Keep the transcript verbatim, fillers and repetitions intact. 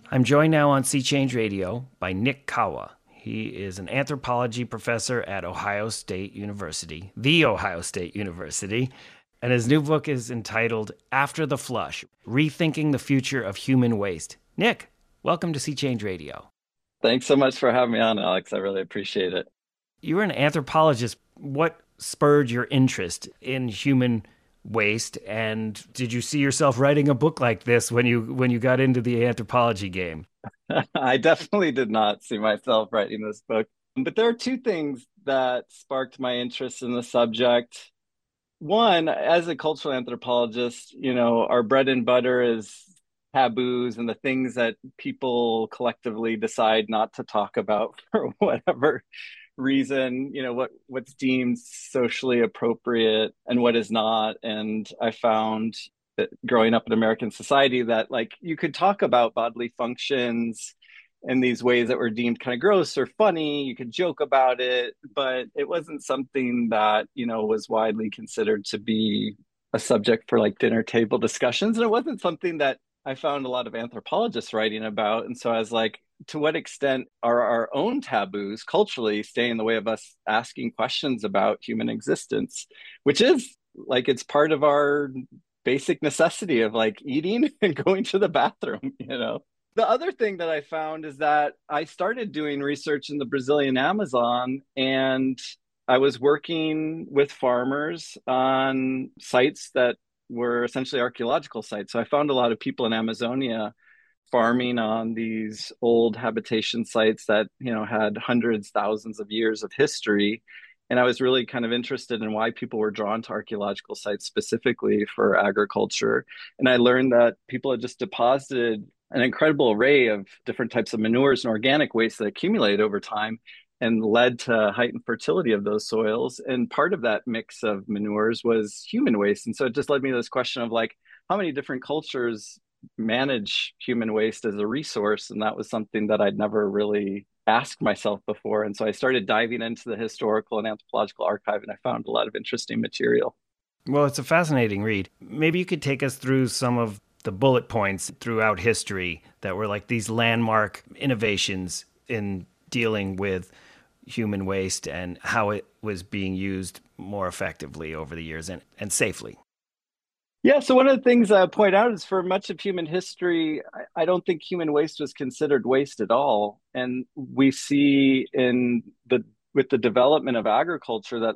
I'm joined now on Sea Change Radio by Nick Kawa. He is an anthropology professor at Ohio State University, the Ohio State University, and his new book is entitled After the Flush, Rethinking the Future of Human Waste. Nick, welcome to Sea Change Radio. Thanks so much for having me on, Alex. I really appreciate it. You were an anthropologist. What spurred your interest in human waste, and did you see yourself writing a book like this when you when you got into the anthropology game? I definitely did not see myself writing this book, but there are two things that sparked my interest in the subject. One, as a cultural anthropologist, you know, our bread and butter is taboos and the things that people collectively decide not to talk about for whatever reason, you know, what what's deemed socially appropriate and what is not. And I found that growing up in American society that like you could talk about bodily functions in these ways that were deemed kind of gross or funny. You could joke about it, but it wasn't something that, you know, was widely considered to be a subject for like dinner table discussions. And it wasn't something that I found a lot of anthropologists writing about. And so I was like, to what extent are our own taboos culturally staying in the way of us asking questions about human existence, which is like it's part of our basic necessity of like eating and going to the bathroom, you know? The other thing that I found is that I started doing research in the Brazilian Amazon and I was working with farmers on sites that were essentially archaeological sites. So I found a lot of people in Amazonia farming on these old habitation sites that, you know, had hundreds, thousands of years of history. And I was really kind of interested in why people were drawn to archaeological sites specifically for agriculture. And I learned that people had just deposited an incredible array of different types of manures and organic waste that accumulated over time and led to heightened fertility of those soils. And part of that mix of manures was human waste. And so it just led me to this question of like, how many different cultures manage human waste as a resource? And that was something that I'd never really asked myself before. And so I started diving into the historical and anthropological archive, and I found a lot of interesting material. Well, it's a fascinating read. Maybe you could take us through some of the bullet points throughout history that were like these landmark innovations in dealing with human waste and how it was being used more effectively over the years and, and safely. Yeah, so one of the things I point out is for much of human history, I, I don't think human waste was considered waste at all. And we see in the with the development of agriculture that